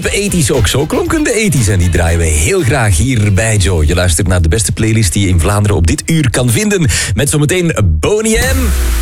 De 80's ook, zo klonken de 80's en die draaien we heel graag hier bij Joe. Je luistert naar de beste playlist die je in Vlaanderen op dit uur kan vinden. Met zometeen Boney M.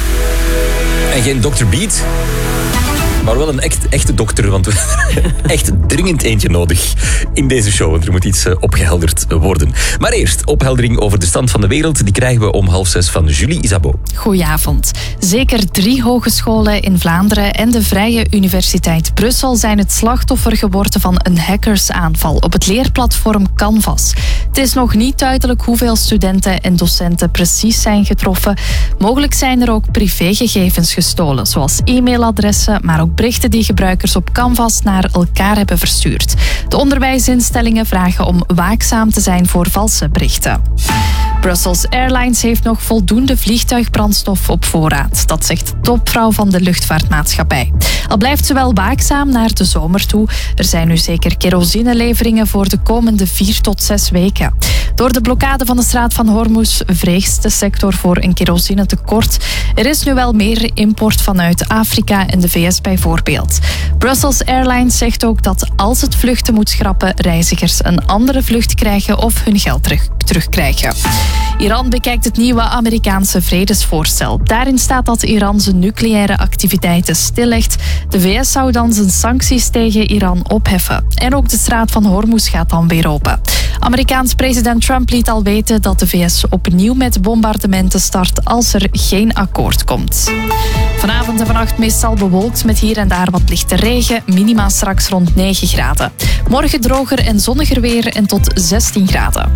En geen Dr. Beat. Maar wel een echte dokter, want we hebben echt dringend eentje nodig in deze show. Want er moet iets opgehelderd worden. Maar eerst, opheldering over de stand van de wereld. Die krijgen we om 5:30 van Julie Isabeau. Goedenavond. Zeker 3 hogescholen in Vlaanderen en de Vrije Universiteit Brussel zijn het slachtoffer geworden van een hackersaanval op het leerplatform Canvas. Het is nog niet duidelijk hoeveel studenten en docenten precies zijn getroffen. Mogelijk zijn er ook privégegevens gestolen, zoals e-mailadressen, maar ook berichten die gebruikers op Canvas naar elkaar hebben verstuurd. De onderwijsinstellingen vragen om waakzaam te zijn voor valse berichten. Brussels Airlines heeft nog voldoende vliegtuigbrandstof op voorraad. Dat zegt de topvrouw van de luchtvaartmaatschappij. Al blijft ze wel waakzaam naar de zomer toe. Er zijn nu zeker kerosineleveringen voor de komende 4 tot 6 weken. Door de blokkade van de straat van Hormuz vreest de sector voor een kerosinetekort. Er is nu wel meer import vanuit Afrika en de VS bijvoorbeeld. Brussels Airlines zegt ook dat als het vluchten moet schrappen, reizigers een andere vlucht krijgen of hun geld terugkrijgen. Iran bekijkt het nieuwe Amerikaanse vredesvoorstel. Daarin staat dat Iran zijn nucleaire activiteiten stillegt. De VS zou dan zijn sancties tegen Iran opheffen. En ook de straat van Hormuz gaat dan weer open. Amerikaans president Trump liet al weten dat de VS opnieuw met bombardementen start als er geen akkoord komt. Vanavond en vannacht meestal bewolkt met hier en daar wat lichte regen. Minima straks rond 9 graden. Morgen droger en zonniger weer en tot 16 graden.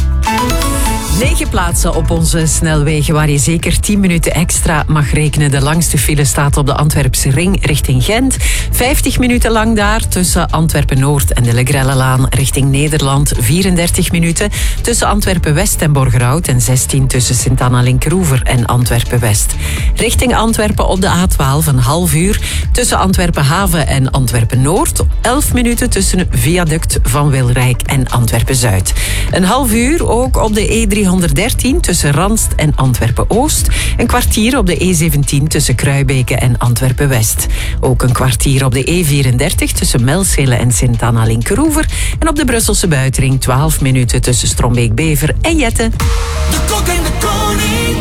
9 plaatsen op onze snelwegen waar je zeker 10 minuten extra mag rekenen. De langste file staat op de Antwerpse ring richting Gent. 50 minuten lang daar tussen Antwerpen-Noord en de Legrellelaan richting Nederland. 34 minuten tussen Antwerpen-West en Borgerhout. En 16 tussen Sint-Anna-Linkeroever en Antwerpen-West. Richting Antwerpen op de A12 een half uur tussen Antwerpen-Haven en Antwerpen-Noord. 11 minuten tussen Viaduct van Wilrijk en Antwerpen-Zuid. Een half uur ook op de E313 tussen Ranst en Antwerpen-Oost. Een kwartier op de E17 tussen Kruibeke en Antwerpen-West. Ook een kwartier op de E34 tussen Melschelen en Sint-Anna-Linkeroever. En op de Brusselse buitenring 12 minuten tussen Strombeek-Bever en Jette. De kok en de koning.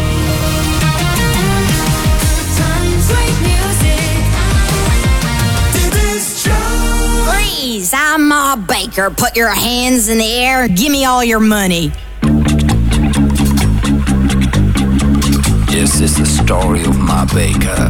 Freeze, I'm Ma Baker. Put your hands in the air. Give me all your money. This is the story of Ma Baker.